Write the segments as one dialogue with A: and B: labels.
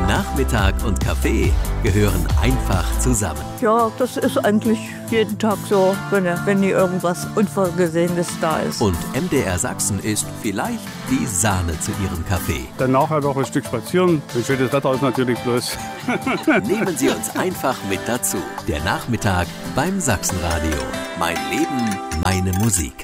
A: Nachmittag und Kaffee gehören einfach zusammen.
B: Ja, das ist eigentlich jeden Tag so, wenn nie irgendwas Unvorgesehenes da ist.
A: Und MDR Sachsen ist vielleicht die Sahne zu ihrem Kaffee.
C: Dann nachher noch ein Stück spazieren. Ein schönes Wetter ist natürlich bloß.
A: Nehmen Sie uns einfach mit dazu. Der Nachmittag beim Sachsenradio. Mein Leben, meine Musik.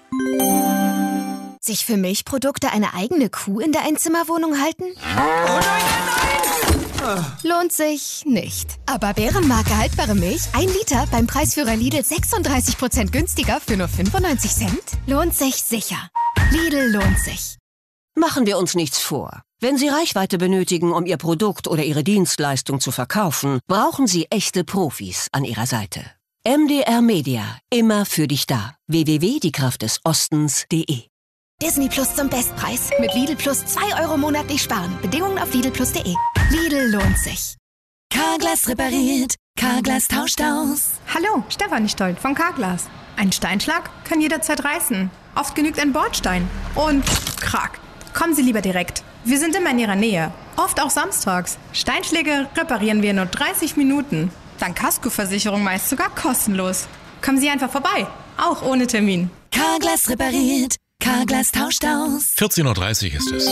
D: Sich für Milchprodukte eine eigene Kuh in der Einzimmerwohnung halten?
E: Oh nein!
D: Lohnt sich nicht. Aber Bärenmarke haltbare Milch, 1 Liter beim Preisführer Lidl 36% günstiger für nur 95 Cent? Lohnt sich sicher. Lidl lohnt sich.
F: Machen wir uns nichts vor. Wenn Sie Reichweite benötigen, um Ihr Produkt oder Ihre Dienstleistung zu verkaufen, brauchen Sie echte Profis an Ihrer Seite. MDR Media, immer für dich da. www.diekraftdesostens.de
D: Disney Plus zum Bestpreis. Mit Lidl Plus 2 € monatlich sparen. Bedingungen auf lidlplus.de. Lidl lohnt sich.
G: Carglass repariert. Carglass tauscht aus.
H: Hallo, Stefanie Stoll von Carglass. Ein Steinschlag kann jederzeit reißen. Oft genügt ein Bordstein. Und krack. Kommen Sie lieber direkt. Wir sind immer in Ihrer Nähe. Oft auch samstags. Steinschläge reparieren wir in nur 30 Minuten. Dank Kaskoversicherung meist sogar kostenlos. Kommen Sie einfach vorbei. Auch ohne Termin.
G: Carglass repariert. Carglass tauscht aus.
I: 14:30 Uhr ist es.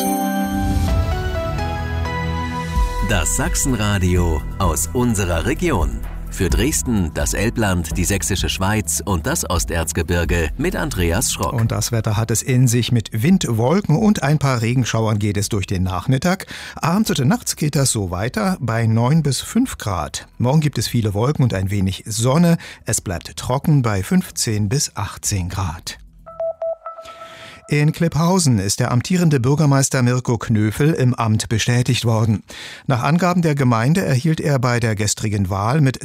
A: Das Sachsenradio aus unserer Region. Für Dresden, das Elbland, die Sächsische Schweiz und das Osterzgebirge mit Andreas Schrock.
J: Und das Wetter hat es in sich. Mit Wind, Wolken und ein paar Regenschauern geht es durch den Nachmittag. Abends und nachts geht das so weiter bei 9 bis 5 Grad. Morgen gibt es viele Wolken und ein wenig Sonne. Es bleibt trocken bei 15 bis 18 Grad. In Klipphausen ist der amtierende Bürgermeister Mirko Knöfel im Amt bestätigt worden. Nach Angaben der Gemeinde erhielt er bei der gestrigen Wahl mit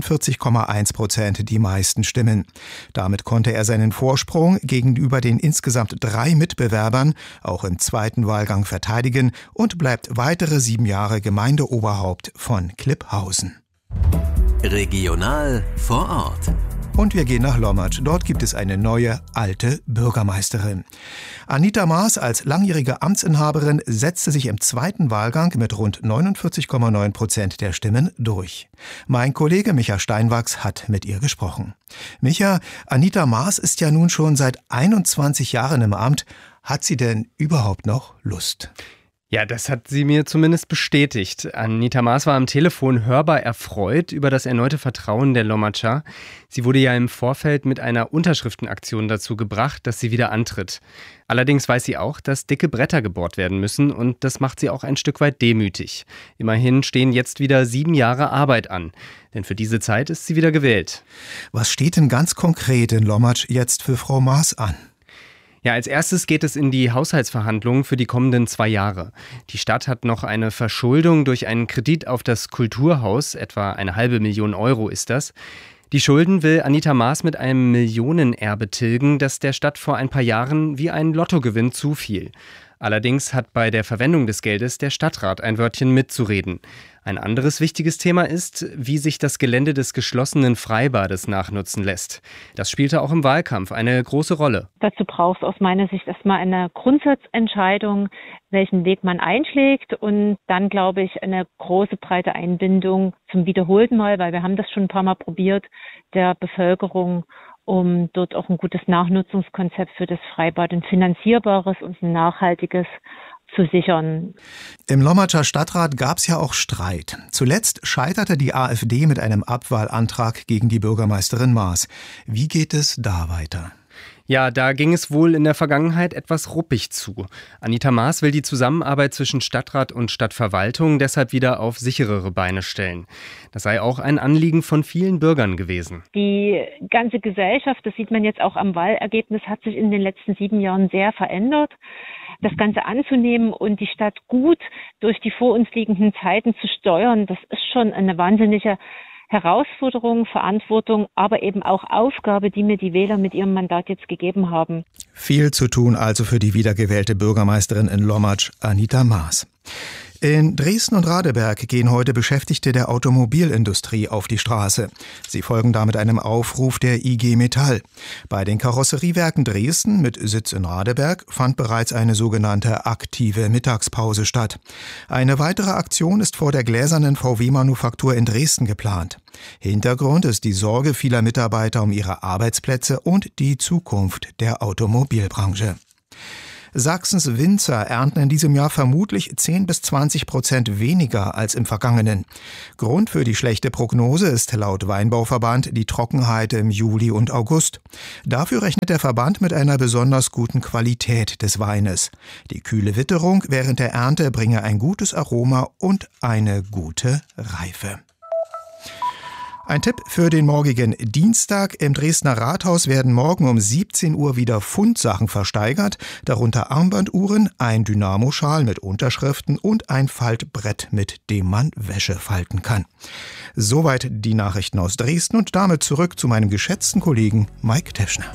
J: 46,1% die meisten Stimmen. Damit konnte er seinen Vorsprung gegenüber den insgesamt 3 Mitbewerbern auch im zweiten Wahlgang verteidigen und bleibt weitere 7 Jahre Gemeindeoberhaupt von Klipphausen.
A: Regional vor Ort.
J: Und wir gehen nach Lommatsch. Dort gibt es eine neue, alte Bürgermeisterin. Anita Maas als langjährige Amtsinhaberin setzte sich im zweiten Wahlgang mit rund 49,9% der Stimmen durch. Mein Kollege Micha Steinwachs hat mit ihr gesprochen. Micha, Anita Maas ist ja nun schon seit 21 Jahren im Amt. Hat sie denn überhaupt noch Lust?
K: Ja, das hat sie mir zumindest bestätigt. Anita Maas war am Telefon hörbar erfreut über das erneute Vertrauen der Lommatscher. Sie wurde ja im Vorfeld mit einer Unterschriftenaktion dazu gebracht, dass sie wieder antritt. Allerdings weiß sie auch, dass dicke Bretter gebohrt werden müssen und das macht sie auch ein Stück weit demütig. Immerhin stehen jetzt wieder 7 Jahre Arbeit an, denn für diese Zeit ist sie wieder gewählt.
J: Was steht denn ganz konkret in Lommatsch jetzt für Frau Maas an?
K: Ja, als erstes geht es in die Haushaltsverhandlungen für die kommenden 2 Jahre. Die Stadt hat noch eine Verschuldung durch einen Kredit auf das Kulturhaus, etwa 500.000 € ist das. Die Schulden will Anita Maas mit einem Millionenerbe tilgen, das der Stadt vor ein paar Jahren wie ein Lottogewinn zufiel. Allerdings hat bei der Verwendung des Geldes der Stadtrat ein Wörtchen mitzureden. Ein anderes wichtiges Thema ist, wie sich das Gelände des geschlossenen Freibades nachnutzen lässt. Das spielte auch im Wahlkampf eine große Rolle.
L: Dazu braucht es aus meiner Sicht erstmal eine Grundsatzentscheidung, welchen Weg man einschlägt und dann, glaube ich, eine große, breite Einbindung zum wiederholten Mal, weil wir haben das schon ein paar Mal probiert, der Bevölkerung, um dort auch ein gutes Nachnutzungskonzept für das Freibad, ein finanzierbares und ein nachhaltiges zu sichern.
J: Im Lommatscher Stadtrat gab es ja auch Streit. Zuletzt scheiterte die AfD mit einem Abwahlantrag gegen die Bürgermeisterin Maas. Wie geht es da weiter?
K: Ja, da ging es wohl in der Vergangenheit etwas ruppig zu. Anita Maas will die Zusammenarbeit zwischen Stadtrat und Stadtverwaltung deshalb wieder auf sicherere Beine stellen. Das sei auch ein Anliegen von vielen Bürgern gewesen.
L: Die ganze Gesellschaft, das sieht man jetzt auch am Wahlergebnis, hat sich in den letzten 7 Jahren sehr verändert. Das Ganze anzunehmen und die Stadt gut durch die vor uns liegenden Zeiten zu steuern, das ist schon eine wahnsinnige Herausforderung, Verantwortung, aber eben auch Aufgabe, die mir die Wähler mit ihrem Mandat jetzt gegeben haben.
J: Viel zu tun also für die wiedergewählte Bürgermeisterin in Lommatsch, Anita Maas. In Dresden und Radeberg gehen heute Beschäftigte der Automobilindustrie auf die Straße. Sie folgen damit einem Aufruf der IG Metall. Bei den Karosseriewerken Dresden mit Sitz in Radeberg fand bereits eine sogenannte aktive Mittagspause statt. Eine weitere Aktion ist vor der gläsernen VW-Manufaktur in Dresden geplant. Hintergrund ist die Sorge vieler Mitarbeiter um ihre Arbeitsplätze und die Zukunft der Automobilbranche. Sachsens Winzer ernten in diesem Jahr vermutlich 10-20% weniger als im vergangenen. Grund für die schlechte Prognose ist laut Weinbauverband die Trockenheit im Juli und August. Dafür rechnet der Verband mit einer besonders guten Qualität des Weines. Die kühle Witterung während der Ernte bringe ein gutes Aroma und eine gute Reife. Ein Tipp für den morgigen Dienstag. Im Dresdner Rathaus werden morgen um 17 Uhr wieder Fundsachen versteigert, darunter Armbanduhren, ein Dynamoschal mit Unterschriften und ein Faltbrett, mit dem man Wäsche falten kann. Soweit die Nachrichten aus Dresden und damit zurück zu meinem geschätzten Kollegen Mike Teschner.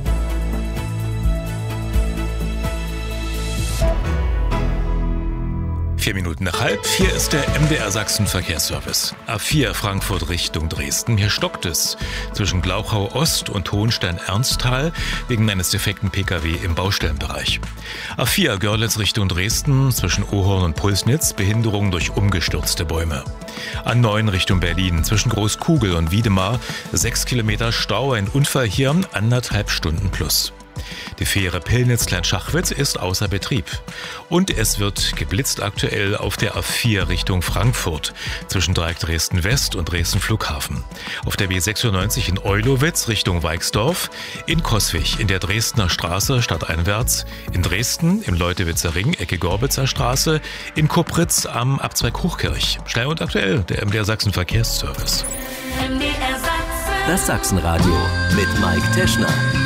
I: 4:03 ist der MDR Sachsen Verkehrsservice. A4 Frankfurt Richtung Dresden. Hier stockt es zwischen Glauchau Ost und Hohenstein-Ernsthal wegen eines defekten Pkw im Baustellenbereich. A4 Görlitz Richtung Dresden zwischen Ohorn und Pulsnitz. Behinderung durch umgestürzte Bäume. A9 Richtung Berlin zwischen Großkugel und Wiedemar. 6 Kilometer Stau, ein Unfall hier, 1,5 Stunden plus. Die Fähre Pillnitz-Kleinschachwitz ist außer Betrieb. Und es wird geblitzt aktuell auf der A4 Richtung Frankfurt zwischen Dreieck Dresden West und Dresden Flughafen. Auf der B96 in Eulowitz Richtung Weixdorf, in Coswig in der Dresdner Straße stadteinwärts, in Dresden im Leutewitzer Ring Ecke Gorbitzer Straße, in Kupritz am Abzweig Hochkirch. Schnell und aktuell der MDR Sachsen Verkehrsservice.
A: Das Sachsenradio mit Mike Teschner.